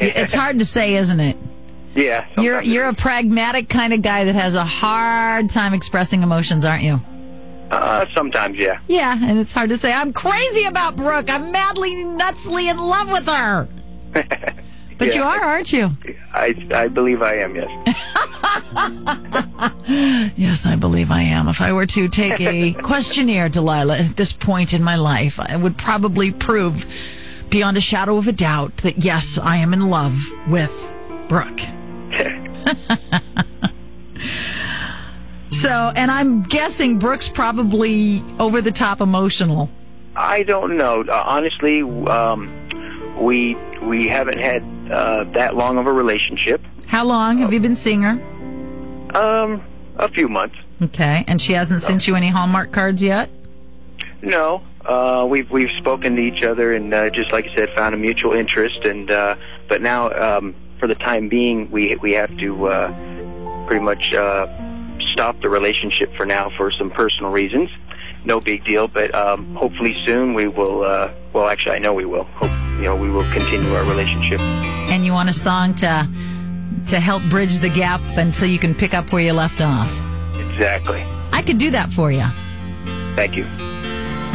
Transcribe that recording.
It's hard to say, isn't it? Yeah. You're a pragmatic kind of guy that has a hard time expressing emotions, aren't you? Sometimes, yeah. Yeah, and it's hard to say, I'm crazy about Brooke. I'm madly, nutsly in love with her. But yeah, you are, aren't you? I believe I am, yes. Yes, I believe I am. If I were to take a questionnaire, Delilah, at this point in my life, I would probably prove beyond a shadow of a doubt that, yes, I am in love with Brooke. So, and I'm guessing Brooke's probably over the top emotional. I don't know. Honestly, we haven't had that long of a relationship. How long have you been seeing her? A few months. Okay, and she hasn't sent you any Hallmark cards yet? No. We've spoken to each other and just like I said, found a mutual interest. And but now, for the time being, we have to pretty much stop the relationship for now for some personal reasons. No big deal, but hopefully soon we will. Well, actually, I know we will. We will continue our relationship. And you want a song to help bridge the gap until you can pick up where you left off. Exactly. I could do that for you. Thank you.